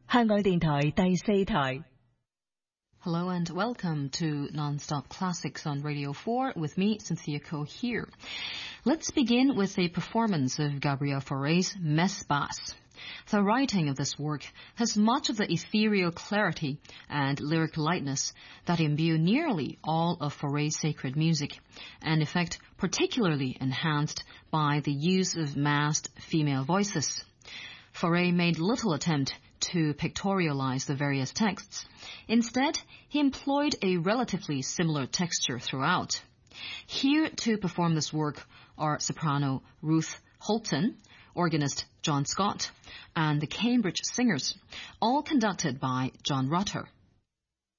香港電台第四台。 Hello and welcome to Non-Stop Classics on Radio 4 with me, Cynthia Ko here. Let's begin with a performance of Gabriel Fauré's Mesbas. The writing of this work has much of the ethereal clarity and lyric lightness that imbue nearly all of Fauré's sacred music, an effect particularly enhanced by the use of masked female voices. Fauré made little attempt to pictorialize the various texts. Instead, he employed a relatively similar texture throughout. Here to perform this work are soprano Ruth Holton, organist John Scott, and the Cambridge Singers, all conducted by John Rutter.